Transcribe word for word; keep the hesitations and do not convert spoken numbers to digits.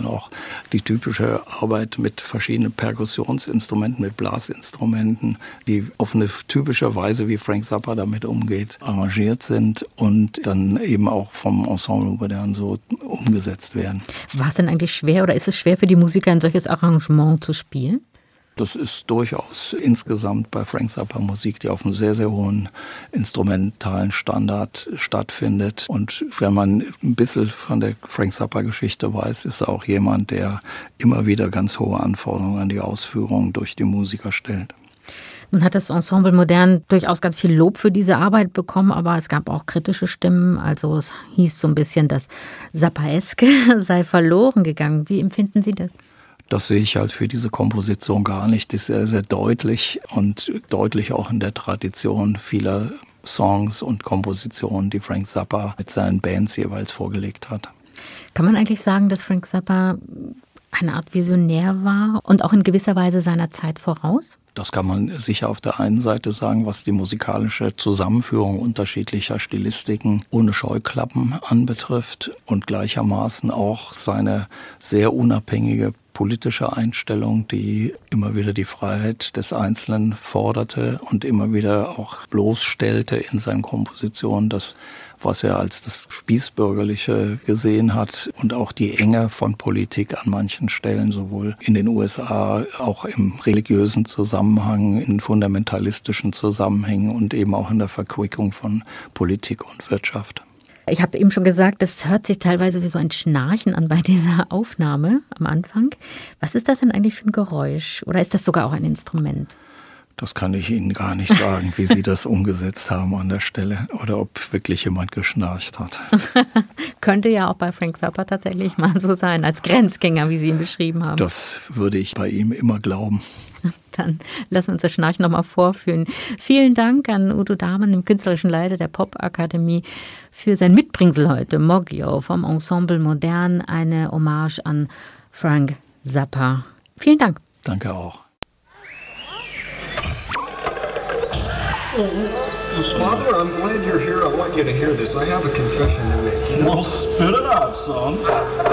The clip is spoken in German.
auch die typische Arbeit mit verschiedenen Perkussionsinstrumenten, mit Blasinstrumenten, die auf eine typische Weise, wie Frank Zappa damit umgeht, arrangiert sind und dann eben auch vom Ensemble Modern so umgesetzt werden. War es denn eigentlich schwer oder ist es schwer für die Musiker, ein solches Arrangement zu spielen? Das ist durchaus insgesamt bei Frank Zappa Musik, die auf einem sehr, sehr hohen instrumentalen Standard stattfindet. Und wenn man ein bisschen von der Frank Zappa Geschichte weiß, ist er auch jemand, der immer wieder ganz hohe Anforderungen an die Ausführung durch die Musiker stellt. Nun hat das Ensemble Modern durchaus ganz viel Lob für diese Arbeit bekommen, aber es gab auch kritische Stimmen. Also es hieß so ein bisschen, das Zappaeske sei verloren gegangen. Wie empfinden Sie das? Das sehe ich halt für diese Komposition gar nicht. Das ist sehr, sehr deutlich und deutlich auch in der Tradition vieler Songs und Kompositionen, die Frank Zappa mit seinen Bands jeweils vorgelegt hat. Kann man eigentlich sagen, dass Frank Zappa eine Art Visionär war und auch in gewisser Weise seiner Zeit voraus? Das kann man sicher auf der einen Seite sagen, was die musikalische Zusammenführung unterschiedlicher Stilistiken ohne Scheuklappen anbetrifft und gleichermaßen auch seine sehr unabhängige politische Einstellung, die immer wieder die Freiheit des Einzelnen forderte und immer wieder auch bloßstellte in seinen Kompositionen, das, was er als das Spießbürgerliche gesehen hat und auch die Enge von Politik an manchen Stellen, sowohl in den U S A, auch im religiösen Zusammenhang, in fundamentalistischen Zusammenhängen und eben auch in der Verquickung von Politik und Wirtschaft. Ich habe eben schon gesagt, das hört sich teilweise wie so ein Schnarchen an bei dieser Aufnahme am Anfang. Was ist das denn eigentlich für ein Geräusch? Oder ist das sogar auch ein Instrument? Das kann ich Ihnen gar nicht sagen, wie Sie das umgesetzt haben an der Stelle oder ob wirklich jemand geschnarcht hat. Könnte ja auch bei Frank Zappa tatsächlich mal so sein, als Grenzgänger, wie Sie ihn beschrieben haben. Das würde ich bei ihm immer glauben. Dann lassen wir uns das Schnarchen nochmal vorführen. Vielen Dank an Udo Dahmen, dem künstlerischen Leiter der Popakademie, für sein Mitbringsel heute. Moggio vom Ensemble Modern, eine Hommage an Frank Zappa. Vielen Dank. Danke auch. Father, I'm glad you're here. I want you to hear this. I have a confession to make. Well, spit it out, son.